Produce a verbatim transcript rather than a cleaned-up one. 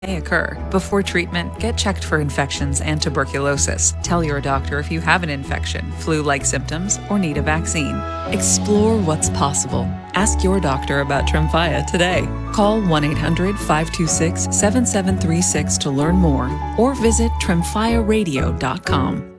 may occur. Before treatment, get checked for infections and tuberculosis. Tell your doctor if you have an infection, flu-like symptoms, or need a vaccine. Explore what's possible. Ask your doctor about Tremfya today. Call one eight hundred, five two six, seven seven three six to learn more, or visit tremfya radio dot com.